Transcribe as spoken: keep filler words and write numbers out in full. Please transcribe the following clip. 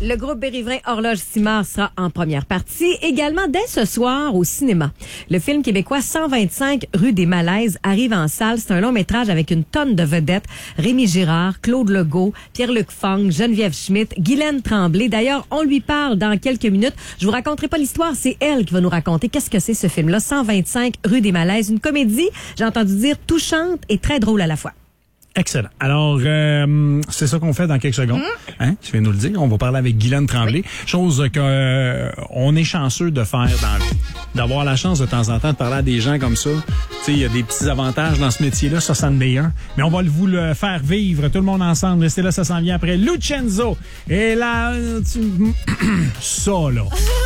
Le groupe Bérivrin Horloge Simard sera en première partie. Également, dès ce soir, au cinéma. Le film québécois cent vingt-cinq rue des Malaises arrive en salle. C'est un long métrage avec une tonne de vedettes. Rémi Girard, Claude Legault, Pierre-Luc Fong, Geneviève Schmidt, Guylaine Tremblay. D'ailleurs, on lui parle dans quelques minutes. Je vous raconterai pas l'histoire, c'est elle qui va nous raconter qu'est-ce que c'est ce film-là. cent vingt-cinq rue des Malaises. Une comédie, j'ai entendu dire, touchante et très drôle à la fois. Excellent. Alors, euh, c'est ça qu'on fait dans quelques secondes. Mmh. Hein? Tu viens de nous le dire. On va parler avec Guylaine Tremblay. Oui. Chose qu'on euh, est chanceux de faire dans le d'avoir la chance de temps en temps de parler à des gens comme ça. Tu sais, il y a des petits avantages dans ce métier-là. Ça, ça en est un. Mais on va vous le faire vivre tout le monde ensemble. Restez là, ça s'en vient après. Lucenzo. Et là, tu... ça, là.